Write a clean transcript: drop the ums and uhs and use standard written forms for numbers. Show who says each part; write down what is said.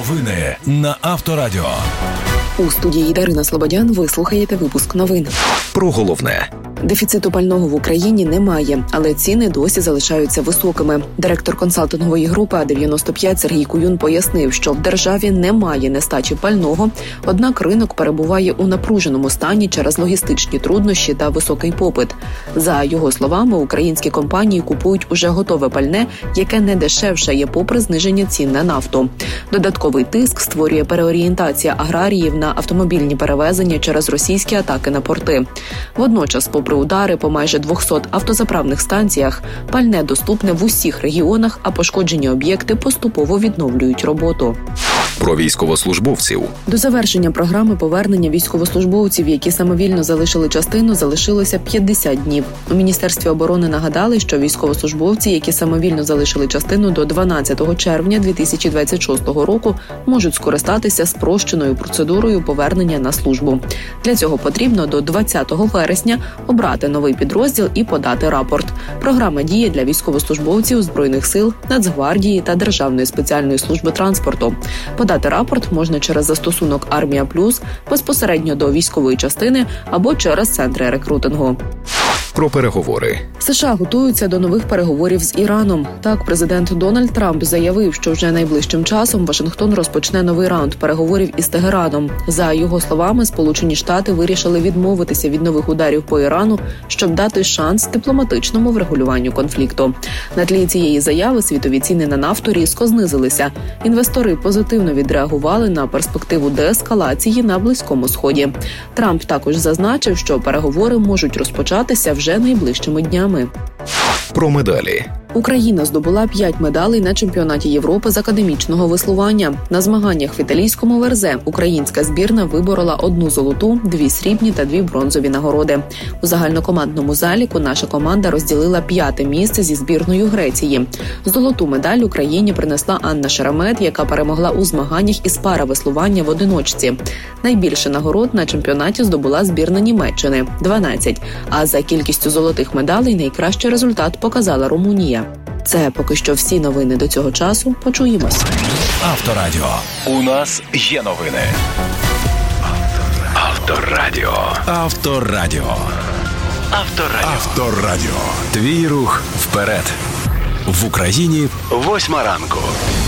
Speaker 1: Новини на Авторадіо.
Speaker 2: У студії Дарина Слободян ви слухаєте випуск новин.
Speaker 3: Про головне.
Speaker 2: Дефіциту пального в Україні немає, але ціни досі залишаються високими. Директор консалтингової групи А-95 Сергій Куюн пояснив, що в державі немає нестачі пального, однак ринок перебуває у напруженому стані через логістичні труднощі та високий попит. За його словами, українські компанії купують уже готове пальне, яке не дешевшає попри зниження цін на нафту. Додатковий тиск створює переорієнтація аграріїв на автомобільні перевезення через російські атаки на порти. Водночас, попри удари по майже 200 автозаправних станціях, пальне доступне в усіх регіонах, а пошкоджені об'єкти поступово відновлюють роботу.
Speaker 3: Про військовослужбовців.
Speaker 2: До завершення програми повернення військовослужбовців, які самовільно залишили частину, залишилося 50 днів. У Міністерстві оборони нагадали, що військовослужбовці, які самовільно залишили частину до 12 червня 2026 року, можуть скористатися спрощеною процедурою повернення на службу. Для цього потрібно до 20 вересня обрати новий підрозділ і подати рапорт. Програма діє для військовослужбовців Збройних сил, Нацгвардії та Державної спеціальної служби транспорту. Подати рапорт можна через застосунок «Армія Плюс», безпосередньо до військової частини або через центри рекрутингу.
Speaker 3: Про переговори.
Speaker 2: США готуються до нових переговорів з Іраном. Так, президент Дональд Трамп заявив, що вже найближчим часом Вашингтон розпочне новий раунд переговорів із Тегераном. За його словами, Сполучені Штати вирішили відмовитися від нових ударів по Ірану, щоб дати шанс дипломатичному врегулюванню конфлікту. На тлі цієї заяви світові ціни на нафту різко знизилися. Інвестори позитивно відреагували на перспективу деескалації на Близькому Сході. Трамп також зазначив, що переговори можуть розпочатися вже найближчими днями.
Speaker 3: Про медалі.
Speaker 2: Україна здобула 5 медалей на чемпіонаті Європи з академічного веслування. На змаганнях в італійському Верзе українська збірна виборола 1 золоту, 2 срібні та 2 бронзові нагороди. У загальнокомандному заліку наша команда розділила 5-те місце зі збірною Греції. Золоту медаль Україні принесла Анна Шеремет, яка перемогла у змаганнях із паравеслування в одиночці. Найбільше нагород на чемпіонаті здобула збірна Німеччини – 12. А за кількістю золотих медалей найкращий результат показала Румунія. Це поки що всі новини до цього часу. Почуємось.
Speaker 1: Авторадіо. У нас є новини.
Speaker 3: Авторадіо.
Speaker 1: Авторадіо.
Speaker 3: Авторадіо. Твій рух вперед.
Speaker 1: В Україні
Speaker 3: 8 ранку.